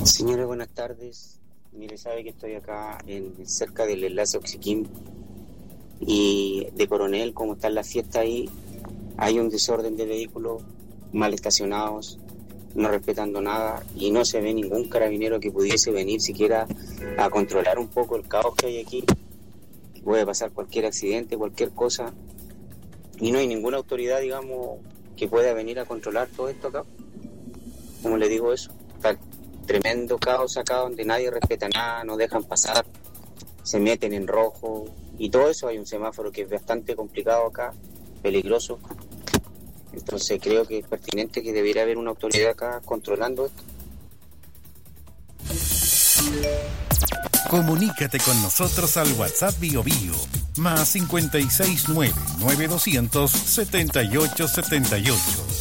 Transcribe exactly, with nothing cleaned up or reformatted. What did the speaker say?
Señores, buenas tardes. Mire, sabe que estoy acá en, cerca del enlace Oxiquim y de Coronel, como están las fiestas ahí, hay un desorden de vehículos mal estacionados, no respetando nada, y no se ve ningún carabinero que pudiese venir siquiera a controlar un poco el caos que hay aquí. Puede pasar cualquier accidente, cualquier cosa, y no hay ninguna autoridad, digamos, que pueda venir a controlar todo esto acá. Como le digo eso, está tremendo caos acá donde nadie respeta nada, no dejan pasar, se meten en rojo y todo eso. Hay un semáforo que es bastante complicado acá, peligroso. Entonces creo que es pertinente que debiera haber una autoridad acá controlando esto. Comunícate con nosotros al WhatsApp Bio Bio, más cinco seis nueve, nueve dos cero cero, siete ocho siete ocho.